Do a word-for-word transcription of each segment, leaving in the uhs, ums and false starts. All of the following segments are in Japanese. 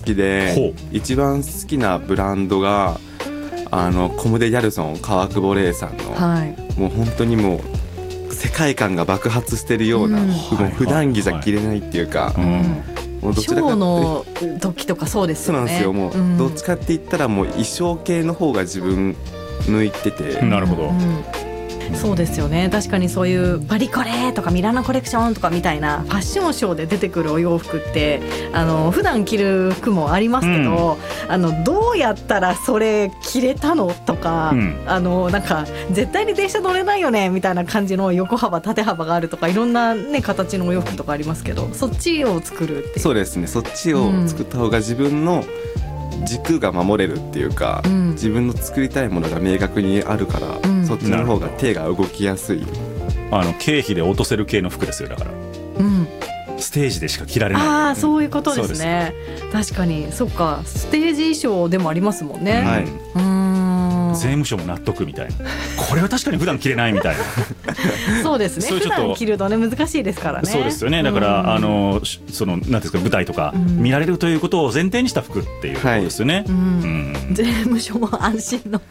きで一番好きなブランドがあのコムデ・ギャルソン川久保玲さんの、はい、もう本当にもう世界観が爆発してるような、うん、もう普段着じゃ着れないっていうか、はいはいはい、もうどちらかってショーの時とかそうですよね。 そうなんですよ。もう、うん、どっちかって言ったらもう衣装系の方が自分向いてて、 なるほど、うんそうですよね。確かにそういうパリコレとかミラノコレクションとかみたいなファッションショーで出てくるお洋服ってあの普段着る服もありますけど、うん、あのどうやったらそれ着れたのとか、うん、あのなんか絶対に電車乗れないよねみたいな感じの横幅縦幅があるとかいろんな、ね、形のお洋服とかありますけど、そっちを作るっていう。 そうですね。そっちを作った方が自分の軸が守れるっていうか、うん、自分の作りたいものが明確にあるから、うん、そっちの方が手が動きやすい。 あの経費で落とせる系の服ですよ。だから、うん、ステージでしか着られない。 ああ、そういうことですね。確かにそっか、ステージ衣装でもありますもんね、はい、うーん、 税務署も納得みたいな。これは確かに普段着れないみたいなそうですね。普段着るとね難しいですからね。 そうですよね。だから、うん、あのそのなんていうんですか、舞台とか見られるということを前提にした服っていうことですよね、はい、うんうん、税務署も安心の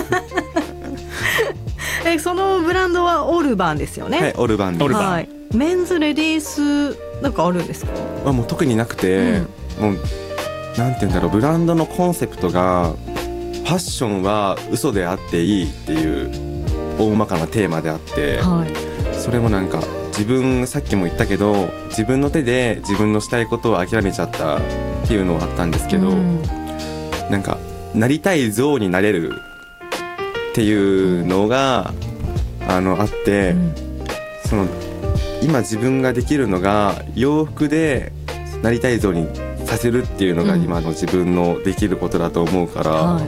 えそのブランドはオルバンですよね。 はい、オルバンです。 はい、メンズレディースなんかあるんですか？ あ、もう特になくて、うん、もうなんていうんだろう、ブランドのコンセプトがファッションは嘘であっていいっていう大まかなテーマであって、はい、それもなんか自分さっきも言ったけど自分の手で自分のしたいことを諦めちゃったっていうのはあったんですけど、うん、なんかなりたい像になれるっていうのが、うん、あのあって、うん、その今自分ができるのが洋服でなりたい像にさせるっていうのが今の自分のできることだと思うから、うん、はい、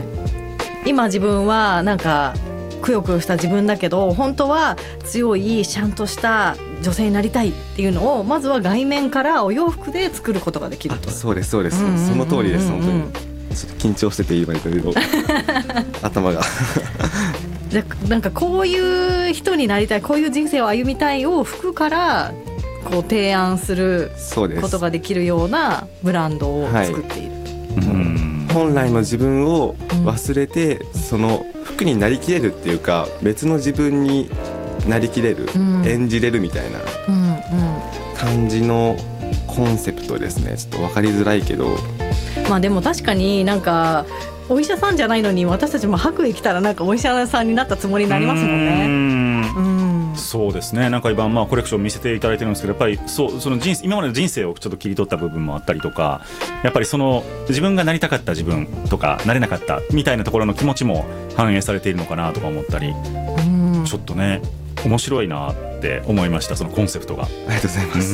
今自分はなんかくよくよした自分だけど本当は強いシャンとした女性になりたいっていうのをまずは外面からお洋服で作ることができると。 そうですそうです、うんうんうんうん、その通りです。本当にちょっと緊張してて今言うと頭がじゃなんかこういう人になりたい、こういう人生を歩みたいを服からこう提案することができるようなブランドを作っている、はい、 うん、本来の自分を忘れて、うん、その服になりきれるっていうか別の自分になりきれる、うん、演じれるみたいな感じのコンセプトですね。ちょっと分かりづらいけど、 まあでも確かになんかお医者さんじゃないのに私たちも白衣着たらなんかお医者さんになったつもりになりますもんね。うーん、 うん、そうですね。なんか今、まあ、コレクション見せていただいてるんですけど、やっぱりそうその人生今までの人生をちょっと切り取った部分もあったりとか、やっぱりその自分がなりたかった自分とかなれなかったみたいなところの気持ちも反映されているのかなとか思ったり、うん、ちょっとね面白いなって思いました、そのコンセプトが。 ありがとうございます。 うん、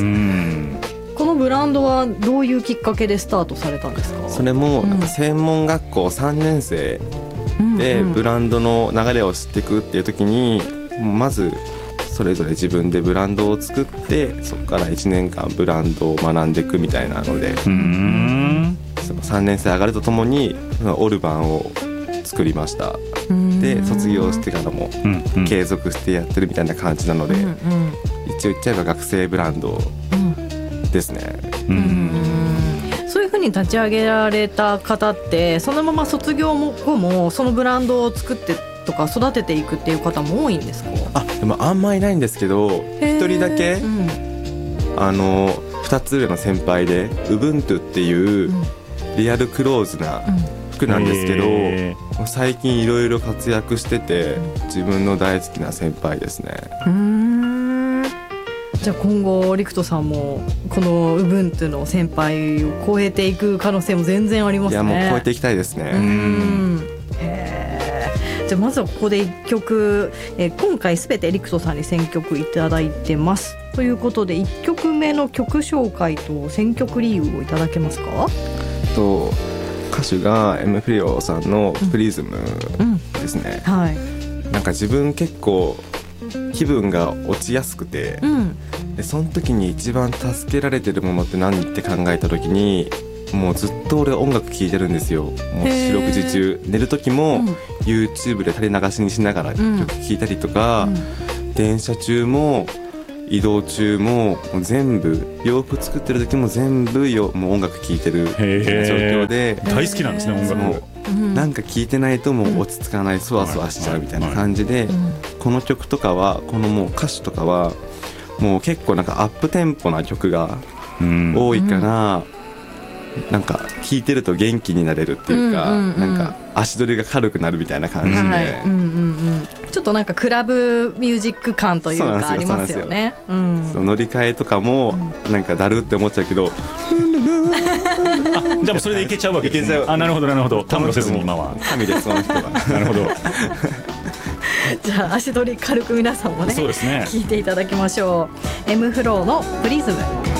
このブランドはどういうきっかけでスタートされたんですか？ それもなんか専門学校さんねん生でブランドの流れを知っていくっていう時に、まずそれぞれ自分でブランドを作ってそこからいちねんかんブランドを学んでいくみたいなので、うーん、そのさんねん生上がるとともにオルバンを作りました。で卒業してからも継続してやってるみたいな感じなので、うんうん、一応言っちゃえば学生ブランドですね。 うんうん、そういう風に立ち上げられた方ってそのまま卒業後もそのブランドを作ってとか育てていくっていう方も多いんですか？ あ、でもあんまりないんですけど一人だけ、うん、あのふたつ上の先輩でウブントゥっていうリアルクローズな服なんですけど、最近いろいろ活躍してて自分の大好きな先輩ですね。うーん、 じゃあ今後陸斗さんもこのウブントゥの先輩を超えていく可能性も全然ありますね。 いやもう超えていきたいですね。 うん、へー、じゃあまずはここでいっきょく、えー、今回すべて陸斗さんに選曲いただいてますということでいっきょくめの曲紹介と選曲理由をいただけますか？ と歌手がエムフリオさんのプリズムですね、うんうん、はい、なんか自分結構気分が落ちやすくて、うん、でその時に一番助けられてるものって何って考えた時にもうずっと俺音楽聴いてるんですよ。もう四六時中寝る時も YouTube で垂れ流しにしながら曲聴いたりとか、うん、電車中も移動中ももう全部洋服作ってる時も全部よもう音楽聴いてる状況で大好きなんですね音楽もうなんか聴いてないともう落ち着かないそわそわしちゃうみたいな感じでこの曲とかはこのもう歌詞とかはもう結構なんかアップテンポな曲が多いからなんか聴いてると元気になれるっていうか、うんうんうん、なんか足取りが軽くなるみたいな感じで、はいうんうんうん、 ちょっとなんかクラブミュージック感というかありますよね。 そうなんですよ、うん、そう乗り換えとかもなんかだるって思っちゃうけど、うん、あじゃあもうそれでいけちゃうわけですね。あなるほどなるほどたむろせずに今は神ですその人はなるほどじゃあ足取り軽く皆さんもね、そうですね聞いていただきましょう。 M フローのプリズム。